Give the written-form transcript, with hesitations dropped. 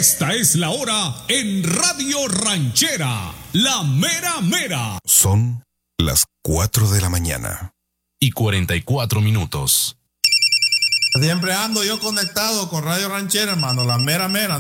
Esta es la hora en Radio Ranchera, la mera mera. Son las 4 de la mañana. Y 44 minutos. Siempre ando yo conectado con Radio Ranchera, hermano, la mera mera.